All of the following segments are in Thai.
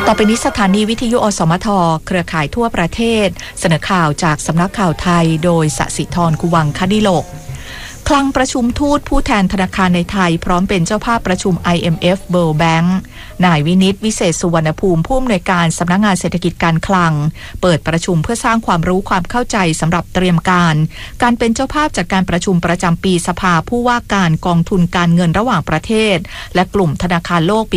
ต่อไปนี้สถานีวิทยุอสมทเครือข่ายทั่วประเทศเสนอข่าวจากสำนักข่าวไทยโดยสศิธร กุวังคดิโลกคลังประชุมทูตผู้แทนธนาคารในไทยพร้อมเป็นเจ้าภาพประชุม IMF World Bank นายวินิตวิเศษสุวรรณภูมิผู้อำนวยการสำนักงานเศรษฐกิจการคลังเปิดประชุมเพื่อสร้างความรู้ความเข้าใจสำหรับเตรียมการเป็นเจ้าภาพจัดการประชุมประจำปีสภาผู้ว่าการกองทุนการเงินระหว่างประเทศและกลุ่มธนาคารโลกปี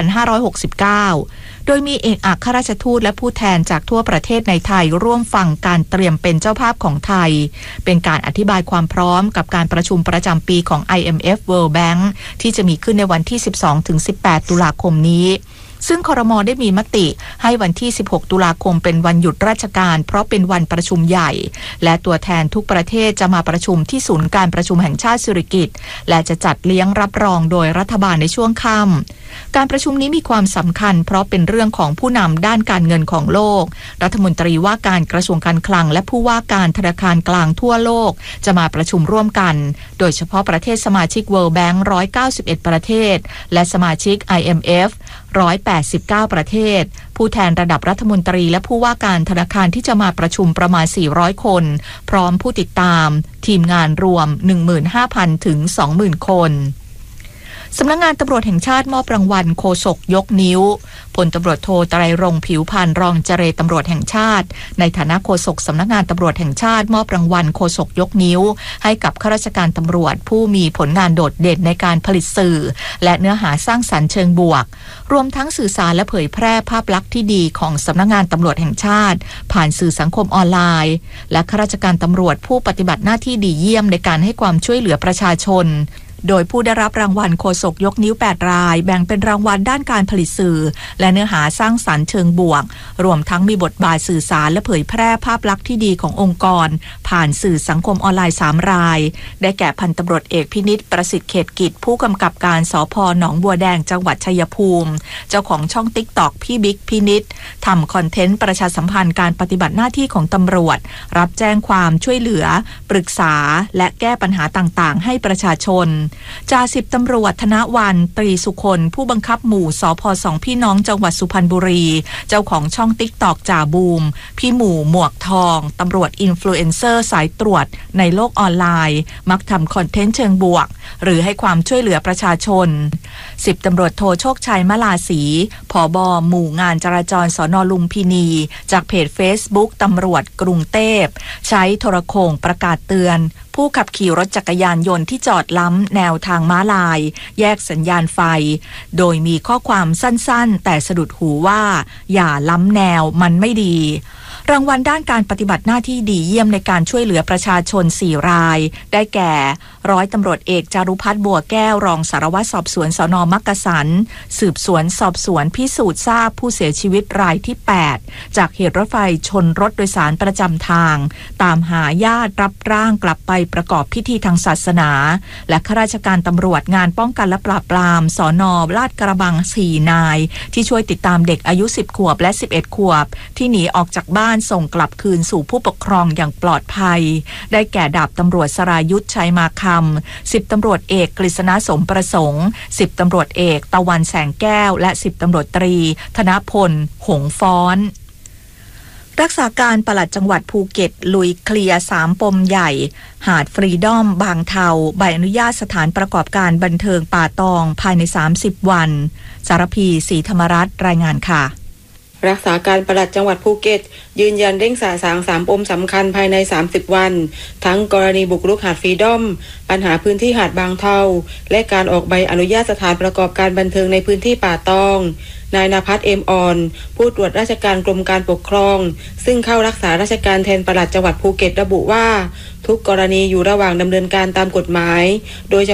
2569 โดยมีเอกอัครราชทูตและผู้แทนจากทั่วประเทศในไทยร่วมฟังการเตรียมเป็นเจ้าภาพของไทยเป็นการอธิบายความพร้อมกับการประชุมประจำปีของ IMF World Bank ที่จะมีขึ้นในวันที่ 12-18 ตุลาคมนี้ซึ่งครม.ได้มีมติให้วันที่ 16 ตุลาคมเป็นวันหยุดราชการเพราะเป็นวันประชุมใหญ่และตัวแทนทุกประเทศจะมาประชุมที่ศูนย์การประชุมแห่งชาติสิริกิติ์และจะจัดเลี้ยงรับรองโดยรัฐบาลในช่วงค่ำการประชุมนี้มีความสำคัญเพราะเป็นเรื่องของผู้นำด้านการเงินของโลกรัฐมนตรีว่าการกระทรวงการคลังและผู้ว่าการธนาคารกลางทั่วโลกจะมาประชุมร่วมกันโดยเฉพาะประเทศสมาชิก World Bank 191 ประเทศและสมาชิก IMF 189 ประเทศผู้แทนระดับรัฐมนตรีและผู้ว่าการธนาคารที่จะมาประชุมประมาณ 400 คนพร้อมผู้ติดตามทีมงานรวม 15,000 ถึง 20,000 คนสำนักงานตำรวจแห่งชาติมอบรางวัลโฆษกยกนิ้วพลตำรวจโทไตรรงค์ผิวพรรณรองเจรตำรวจแห่งชาติในฐานะโฆษกสำนักงานตำรวจแห่งชาติมอบรางวัลโฆษกยกนิ้วให้กับข้าราชการตำรวจผู้มีผลงานโดดเด่นในการผลิตสื่อและเนื้อหาสร้างสรรค์เชิงบวกรวมทั้งสื่อสารและเผยแพร่ภาพลักษณ์ที่ดีของสำนักงานตำรวจแห่งชาติผ่านสื่อสังคมออนไลน์และข้าราชการตำรวจผู้ปฏิบัติหน้าที่ดีเยี่ยมในการให้ความช่วยเหลือประชาชนโดยผู้ได้รับรางวัลโฆษกยกนิ้ว8รายแบ่งเป็นรางวัลด้านการผลิตสื่อและเนื้อหาสร้างสรรค์เชิงบวกรวมทั้งมีบทบาทสื่อสารและเผยแพร่ภาพลักษณ์ที่ดีขององค์กรผ่านสื่อสังคมออนไลน์3รายได้แก่พันตำรวจเอกพินิจประสิทธิ์เขตกิจผู้กำกับการสภ.หนองบัวแดงจังหวัดชัยภูมิเจ้าของช่อง TikTok พี่บิ๊กพินิจทำคอนเทนต์ประชาสัมพันธ์การปฏิบัติหน้าที่ของตำรวจรับแจ้งความช่วยเหลือปรึกษาและแก้ปัญหาต่างๆให้ประชาชนจ่าสิบตำรวจธนวันตรีสุคนผู้บังคับหมู่สภ.2พี่น้องจังหวัดสุพรรณบุรีเจ้าของช่อง TikTok จ่าบูมพี่หมู่หมวกทองตำรวจอินฟลูเอนเซอร์สายตรวจในโลกออนไลน์มักทำคอนเทนต์เชิงบวกหรือให้ความช่วยเหลือประชาชน10ตำรวจโทโชคชัยมลาศรีผบ.หมู่งานจราจรสน.ลุมพินีจากเพจ Facebook ตำรวจกรุงเทพใช้โทรโข่งประกาศเตือนผู้ขับขี่รถจักรยานยนต์ที่จอดล้ำแนวทางม้าลายแยกสัญญาณไฟโดยมีข้อความสั้นๆแต่สะดุดหูว่าอย่าล้ำแนวมันไม่ดีรางวัลด้านการปฏิบัติหน้าที่ดีเยี่ยมในการช่วยเหลือประชาชน4รายได้แก่ร้อยตำรวจเอกจารุพัฒน์บัวแก้วรองสารวัตรสอบสวนสน.มักกะสันสืบสวนสอบสวนพิสูจน์ทราบผู้เสียชีวิตรายที่8จากเหตุรถไฟชนรถโดยสารประจำทางตามหาญาติรับร่างกลับไปประกอบพิธีทางศาสนาและข้าราชการตำรวจงานป้องกันและปราบปรามสน.ลาดกระบัง4นายที่ช่วยติดตามเด็กอายุ10ขวบและ11ขวบที่หนีออกจากบ้านส่งกลับคืนสู่ผู้ปกครองอย่างปลอดภัยได้แก่ดาบตำรวจสรายุทธชัยมาคำ10ตำรวจเอกกฤษณะสมประสงค์10ตำรวจเอกตะวันแสงแก้วและ10ตำรวจตรีธนพลหงฟ้อนรักษาการปลัดจังหวัดภูเก็ตลุยเคลียร์3ปมใหญ่หาดฟรีดอมบางเทาใบอนุญาตสถานประกอบการบันเทิงป่าตองภายใน30วันสารพีศรีธรรมรัตน์รายงานค่ะรักษาการปลัดจังหวัดภูเก็ตยืนยันเร่งสะสาง3ปมสำคัญภายใน30วันทั้งกรณีบุกรุกหาดฟรีดอมปัญหาพื้นที่หาดบางเทาและการออกใบอนุญาตสถานประกอบการบันเทิงในพื้นที่ป่าตองนายณภัทร เอ็ม อ่อนผู้ตรวจราชการกรมการปกครองซึ่งเข้ารักษาราชการแทนปลัดจังหวัดภูเก็ตระบุว่าทุกกรณีอยู่ระหว่างดำเนินการตามกฎหมายโดยเฉ